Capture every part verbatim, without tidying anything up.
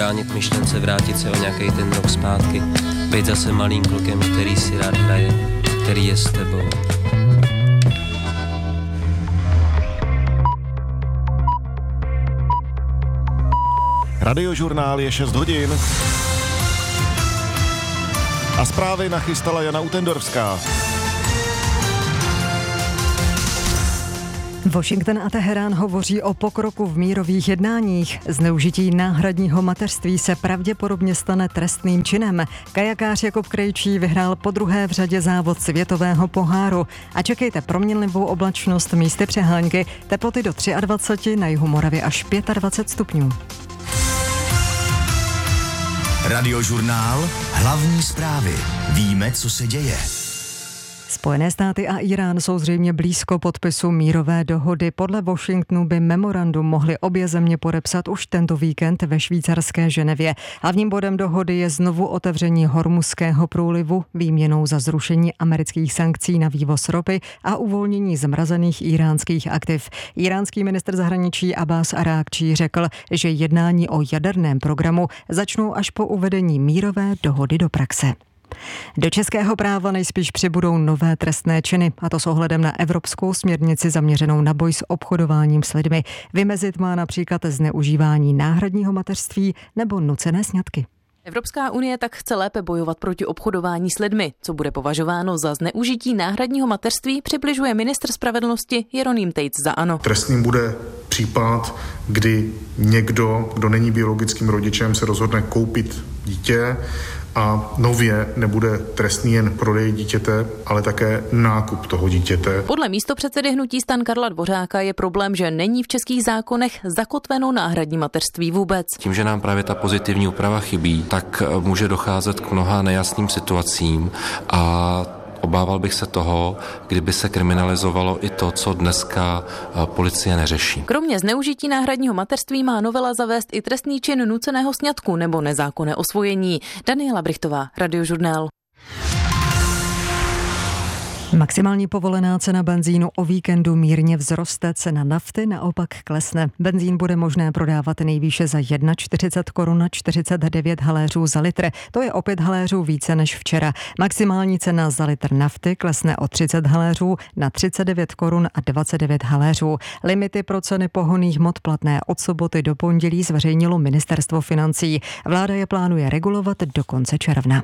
Bránit myšlence, vrátit se o nějaký ten rok zpátky, být zase malým klukem, který si rád hraje, který je s tebou. Radiožurnál je šest hodin. A zprávy nachystala Jana Utendorská. Washington a Teherán hovoří o pokroku v mírových jednáních. Zneužití náhradního mateřství se pravděpodobně stane trestným činem. Kajakář Jakub Krejčí vyhrál podruhé v řadě závod světového poháru. A čekejte proměnlivou oblačnost, místy přehánky, teploty do dvacet tři, na jihu Moravy až dvacet pět stupňů. Radiožurnál, hlavní zprávy. Víme, co se děje. Spojené státy a Irán jsou zřejmě blízko podpisu mírové dohody. Podle Washingtonu by memorandum mohly obě země podepsat už tento víkend ve švýcarské Ženevě. Hlavním bodem dohody je znovu otevření Hormuzského průlivu výměnou za zrušení amerických sankcí na vývoz ropy a uvolnění zmrazených iránských aktiv. Iránský ministr zahraničí Abbas Arákčí řekl, že jednání o jaderném programu začnou až po uvedení mírové dohody do praxe. Do českého práva nejspíš přibudou nové trestné činy, a to s ohledem na evropskou směrnici zaměřenou na boj s obchodováním s lidmi. Vymezit má například zneužívání náhradního mateřství nebo nucené sňatky. Evropská unie tak chce lépe bojovat proti obchodování s lidmi. Co bude považováno za zneužití náhradního mateřství, přibližuje ministr spravedlnosti Jeroným Tejc za ANO. Trestným bude případ, kdy někdo, kdo není biologickým rodičem, se rozhodne koupit dítě a nově nebude trestný jen prodej dítěte, ale také nákup toho dítěte. Podle místopředsedy hnutí STAN Karla Dvořáka je problém, že není v českých zákonech zakotveno náhradní mateřství vůbec. Tím, že nám právě ta pozitivní úprava chybí, tak může docházet k mnoha nejasným situacím a obával bych se toho, kdyby se kriminalizovalo i to, co dneska policie neřeší. Kromě zneužití náhradního mateřství má novela zavést i trestný čin nuceného sňatku nebo nezákonné osvojení. Daniela Brichtová, Radiožurnál. Maximální povolená cena benzínu o víkendu mírně vzroste, cena nafty naopak klesne. Benzín bude možné prodávat nejvýše za čtyřicet jedna korun na čtyřicet devět haléřů za litr. To je o pět haléřů více než včera. Maximální cena za litr nafty klesne o třicet haléřů na třicet devět korun a dvacet devět haléřů. Limity pro ceny pohonných hmot platné od soboty do pondělí zveřejnilo ministerstvo financí. Vláda je plánuje regulovat do konce června.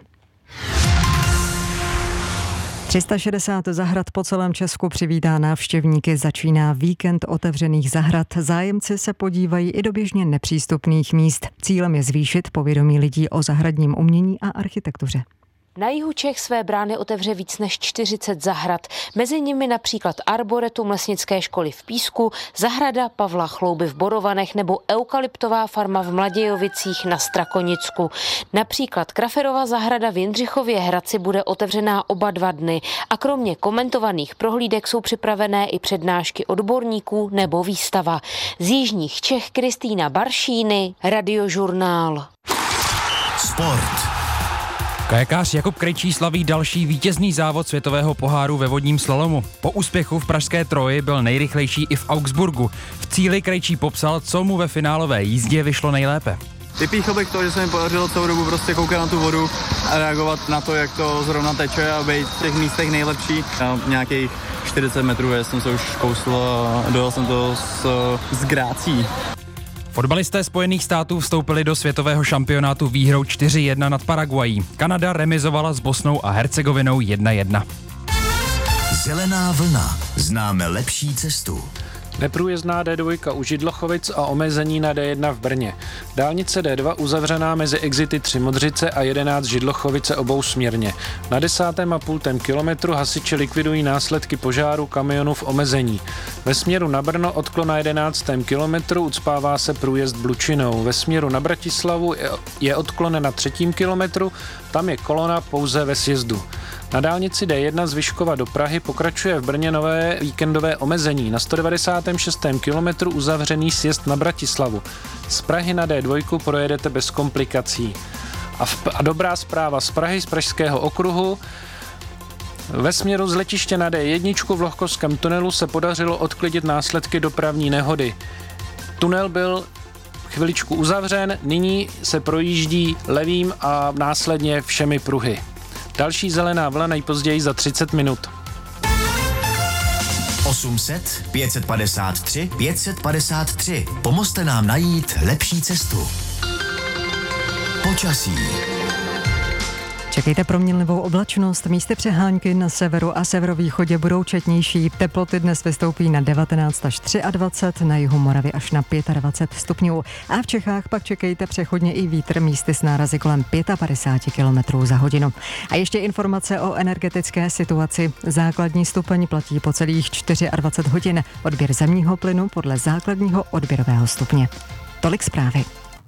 tři sta šedesát zahrad po celém Česku přivítá návštěvníky. Začíná víkend otevřených zahrad. Zájemci se podívají i do běžně nepřístupných míst. Cílem je zvýšit povědomí lidí o zahradním umění a architektuře. Na jihu Čech své brány otevře víc než čtyřicet zahrad. Mezi nimi například Arboretum lesnické školy v Písku, zahrada Pavla Chlouby v Borovanech nebo eukalyptová farma v Mladějovicích na Strakonicku. Například Kraferova zahrada v Jindřichově Hradci bude otevřená oba dva dny a kromě komentovaných prohlídek jsou připravené i přednášky odborníků nebo výstava. Z jižních Čech Kristýna Baršíny, Radiožurnál. Sport. Kajakář Jakub Krejčí slaví další vítězný závod světového poháru ve vodním slalomu. Po úspěchu v pražské Troji byl nejrychlejší i v Augsburgu. V cíli Krejčí popsal, co mu ve finálové jízdě vyšlo nejlépe. Vypíchl bych to, že se mi podařilo celou dobu prostě koukat na tu vodu a reagovat na to, jak to zrovna teče a být v těch místech nejlepší. Na nějakých čtyřicet metrů jsem se už kousl a dojel jsem to s, s grácí. Fotbalisté Spojených států vstoupili do světového šampionátu výhrou čtyři jedna nad Paraguají. Kanada remizovala s Bosnou a Hercegovinou jedna jedna. Zelená vlna. Známe lepší cestu. Neprůjezdná D dva u Židlochovic a omezení na D jedna v Brně. Dálnice D dva uzavřená mezi exity tři Modřice a jedenáct Židlochovice obousměrně. Na desátém a půltém kilometru hasiči likvidují následky požáru kamionu v omezení. Ve směru na Brno odklon na jedenáctém kilometru ucpává se průjezd Blučinou. Ve směru na Bratislavu je odklon na třetím kilometru, tam je kolona pouze ve sjezdu. Na dálnici D jedna z Vyškova do Prahy pokračuje v Brně nové víkendové omezení. Na sto devadesátém šestém kilometru uzavřený sjezd na Bratislavu. Z Prahy na D dva projedete bez komplikací. A, v, a dobrá zpráva z Prahy, z Pražského okruhu. Ve směru z letiště na D jedna v Lohkovském tunelu se podařilo odklidit následky dopravní nehody. Tunel byl chviličku uzavřen, nyní se projíždí levým a následně všemi pruhy. Další zelená vlna nejpozději za třicet minut. osm set, pět set padesát tři, pět set padesát tři. Pomozte nám najít lepší cestu. Počasí. Čekejte proměnlivou oblačnost, místy přehánky na severu a severovýchodě budou četnější. Teploty dnes vystoupí na devatenáct až dvacet tři, na jihu Moravy až na dvacet pět stupňů. A v Čechách pak čekejte přechodně i vítr, místy s nárazy kolem padesát pět kilometrů za hodinu. A ještě informace o energetické situaci. Základní stupeň platí po celých dvacet čtyři hodin. Odběr zemního plynu podle základního odběrového stupně. Tolik zprávy.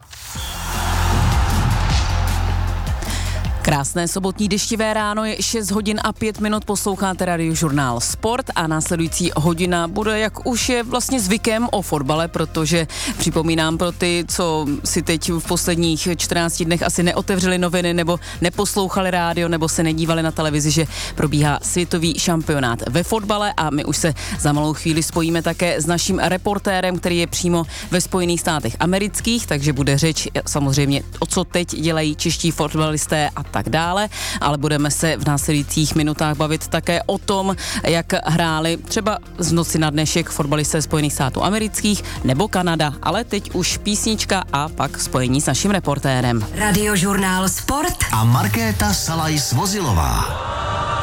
Krásné sobotní deštivé ráno, je šest hodin a pět minut, posloucháte Radiožurnál Sport a následující hodina bude, jak už je vlastně zvykem, o fotbale, protože připomínám pro ty, co si teď v posledních čtrnácti dnech asi neotevřeli noviny nebo neposlouchali rádio nebo se nedívali na televizi, že probíhá světový šampionát ve fotbale a my už se za malou chvíli spojíme také s naším reportérem, který je přímo ve Spojených státech amerických, takže bude řeč samozřejmě o co teď dělají čeští fotbalisté a tak dále, ale budeme se v následujících minutách bavit také o tom, jak hráli třeba z noci na dnešek fotbalisté Spojených států amerických nebo Kanada, ale teď už písnička a pak spojení s naším reportérem. Radiožurnál Sport a Markéta Salajs-Vozilová.